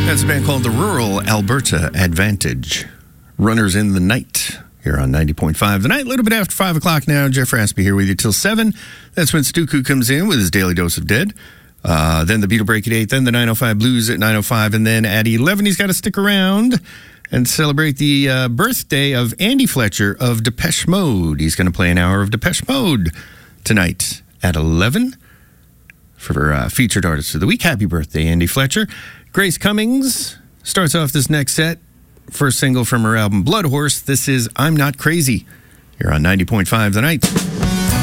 That's a band called the Rural Alberta Advantage. Runners in the Night here on 90.5 The Night. A little bit after 5 o'clock now. Jeff Raspy here with you till 7. That's when Stuku comes in with his daily dose of dead. Then the Beatle break at 8. Then the 905 Blues at 905. And then at 11, he's got to stick around and celebrate the birthday of Andy Fletcher of Depeche Mode. He's going to play an hour of Depeche Mode tonight at 11 for Featured Artist of the Week. Happy birthday, Andy Fletcher. Grace Cummings starts off this next set. First single from her album Blood Horse. This is I'm Not Crazy here on 90.5 The Night.